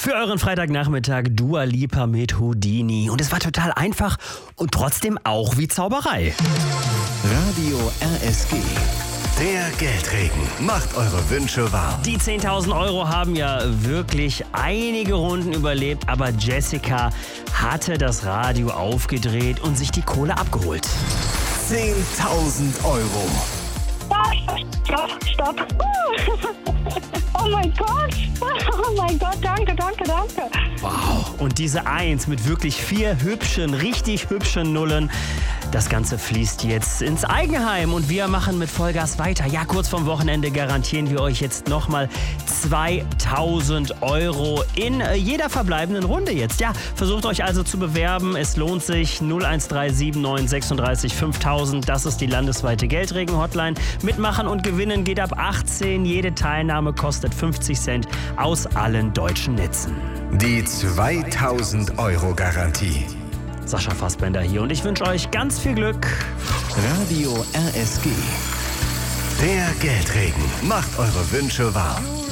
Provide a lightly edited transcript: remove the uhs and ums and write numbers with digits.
Für euren Freitagnachmittag Dua Lipa mit Houdini. Und es war total einfach und trotzdem auch wie Zauberei. Radio RSG. Der Geldregen macht eure Wünsche wahr. Die 10.000 Euro haben ja wirklich einige Runden überlebt, aber Jessica hatte das Radio aufgedreht und sich die Kohle abgeholt. 10.000 Euro. Stopp. Oh mein Gott, danke. Wow. Und diese 1 mit wirklich 4 richtig hübschen Nullen. Das Ganze fließt jetzt ins Eigenheim und wir machen mit Vollgas weiter. Ja, kurz vorm Wochenende garantieren wir euch jetzt nochmal 2.000 Euro in jeder verbleibenden Runde jetzt. Ja, versucht euch also zu bewerben. Es lohnt sich. 01379 36 5000. Das ist die landesweite Geldregen-Hotline. Mitmachen und gewinnen geht ab 18. Jede Teilnahme kostet 50 Cent aus allen deutschen Netzen. Die 2.000 Euro Garantie. Sascha Fassbender hier und ich wünsche euch ganz viel Glück. Radio RSG. Der Geldregen macht eure Wünsche wahr.